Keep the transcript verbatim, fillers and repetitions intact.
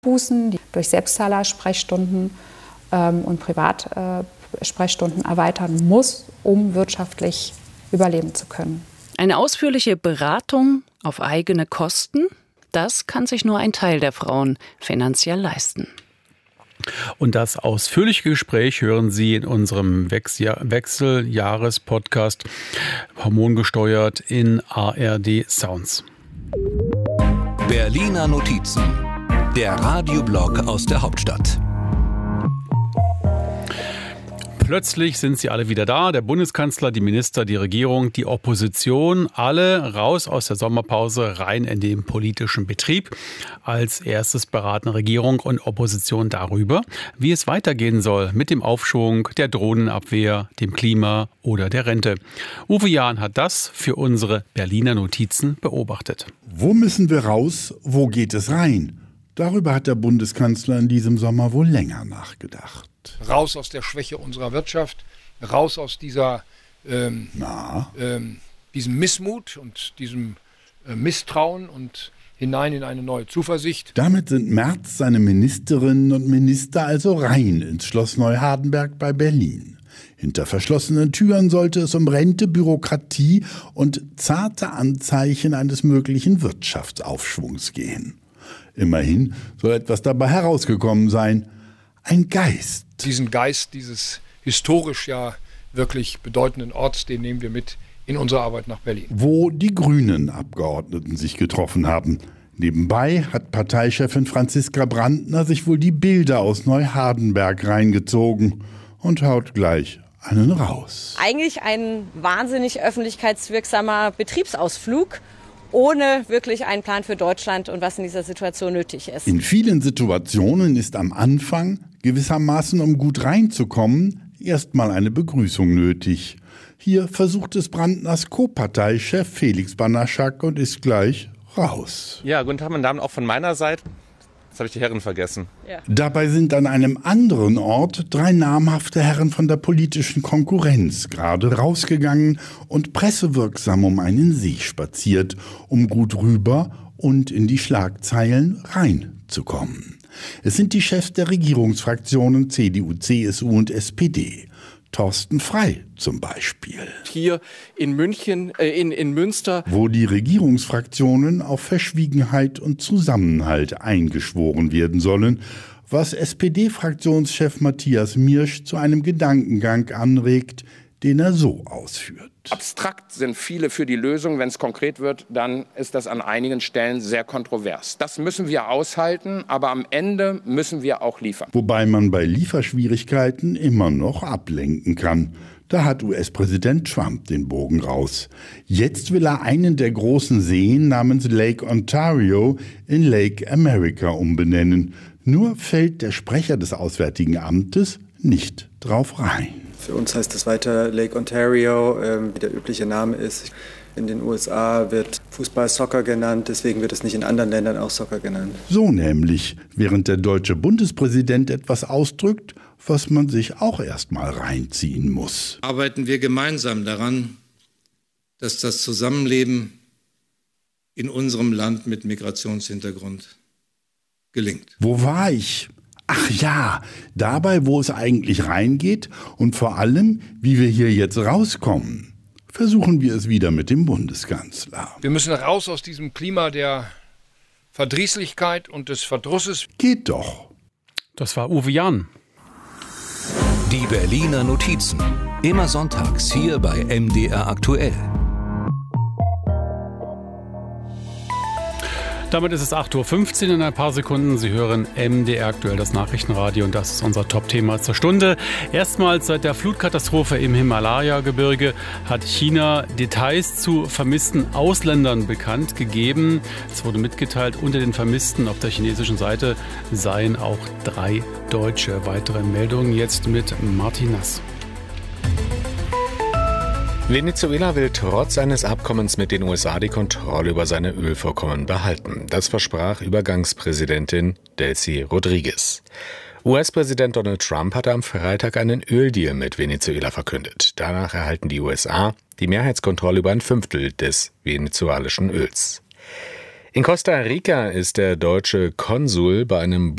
Bußen, die durch Selbstzahler-Sprechstunden ähm, und Privatsprechstunden äh, erweitern muss, um wirtschaftlich überleben zu können. Eine ausführliche Beratung auf eigene Kosten, das kann sich nur ein Teil der Frauen finanziell leisten. Und das ausführliche Gespräch hören Sie in unserem Wechseljahres-Podcast hormongesteuert in A R D Sounds. Berliner Notizen, der Radioblog aus der Hauptstadt. Plötzlich sind sie alle wieder da, der Bundeskanzler, die Minister, die Regierung, die Opposition, alle raus aus der Sommerpause, rein in den politischen Betrieb. Als erstes beraten Regierung und Opposition darüber, wie es weitergehen soll mit dem Aufschwung, der Drohnenabwehr, dem Klima oder der Rente. Uwe Jahn hat das für unsere Berliner Notizen beobachtet. Wo müssen wir raus, wo geht es rein? Darüber hat der Bundeskanzler in diesem Sommer wohl länger nachgedacht. Raus aus der Schwäche unserer Wirtschaft, raus aus dieser, ähm, Na? Ähm, diesem Missmut und diesem äh, Misstrauen und hinein in eine neue Zuversicht. Damit sind Merz, seine Ministerinnen und Minister also rein ins Schloss Neuhardenberg bei Berlin. Hinter verschlossenen Türen sollte es um Rente, Bürokratie und zarte Anzeichen eines möglichen Wirtschaftsaufschwungs gehen. Immerhin soll etwas dabei herausgekommen sein. Ein Geist. Diesen Geist dieses historisch ja wirklich bedeutenden Orts, den nehmen wir mit in unsere Arbeit nach Berlin. Wo die grünen Abgeordneten sich getroffen haben. Nebenbei hat Parteichefin Franziska Brandner sich wohl die Bilder aus Neuhardenberg reingezogen und haut gleich einen raus. Eigentlich ein wahnsinnig öffentlichkeitswirksamer Betriebsausflug, ohne wirklich einen Plan für Deutschland und was in dieser Situation nötig ist. In vielen Situationen ist am Anfang, gewissermaßen um gut reinzukommen, erstmal eine Begrüßung nötig. Hier versucht es Brandners Co-Parteichef Felix Banaschak und ist gleich raus. Ja, guten Tag, meine Damen, auch von meiner Seite. Jetzt habe ich die Herren vergessen. Ja. Dabei sind an einem anderen Ort drei namhafte Herren von der politischen Konkurrenz gerade rausgegangen und pressewirksam um einen See spaziert, um gut rüber und in die Schlagzeilen reinzukommen. Es sind die Chefs der Regierungsfraktionen C D U, C S U und S P D. Thorsten Frey zum Beispiel. Hier in München, äh, in, in Münster. Wo die Regierungsfraktionen auf Verschwiegenheit und Zusammenhalt eingeschworen werden sollen, was S P D-Fraktionschef Matthias Miersch zu einem Gedankengang anregt, den er so ausführt. Abstrakt sind viele für die Lösung. Wenn es konkret wird, dann ist das an einigen Stellen sehr kontrovers. Das müssen wir aushalten, aber am Ende müssen wir auch liefern. Wobei man bei Lieferschwierigkeiten immer noch ablenken kann. Da hat U S-Präsident Trump den Bogen raus. Jetzt will er einen der großen Seen namens Lake Ontario in Lake America umbenennen. Nur fällt der Sprecher des Auswärtigen Amtes nicht drauf rein. Für uns heißt es weiter Lake Ontario, äh, wie der übliche Name ist. In den U S A wird Fußball Soccer genannt, deswegen wird es nicht in anderen Ländern auch Soccer genannt. So nämlich, während der deutsche Bundespräsident etwas ausdrückt, was man sich auch erst mal reinziehen muss. Arbeiten wir gemeinsam daran, dass das Zusammenleben in unserem Land mit Migrationshintergrund gelingt. Wo war ich? Ach ja, dabei, wo es eigentlich reingeht und vor allem, wie wir hier jetzt rauskommen. Versuchen wir es wieder mit dem Bundeskanzler. Wir müssen raus aus diesem Klima der Verdrießlichkeit und des Verdrusses. Geht doch. Das war Uwe Jahn. Die Berliner Notizen. Immer sonntags hier bei M D R aktuell. Damit ist es acht Uhr fünfzehn in ein paar Sekunden. Sie hören M D R aktuell, das Nachrichtenradio, und das ist unser Top-Thema zur Stunde. Erstmals seit der Flutkatastrophe im Himalaya-Gebirge hat China Details zu vermissten Ausländern bekannt gegeben. Es wurde mitgeteilt, unter den Vermissten auf der chinesischen Seite seien auch drei Deutsche. Weitere Meldungen jetzt mit Martin Nass. Venezuela will trotz eines Abkommens mit den U S A die Kontrolle über seine Ölvorkommen behalten. Das versprach Übergangspräsidentin Delcy Rodriguez. U S-Präsident Donald Trump hatte am Freitag einen Öldeal mit Venezuela verkündet. Danach erhalten die U S A die Mehrheitskontrolle über ein Fünftel des venezuelischen Öls. In Costa Rica ist der deutsche Konsul bei einem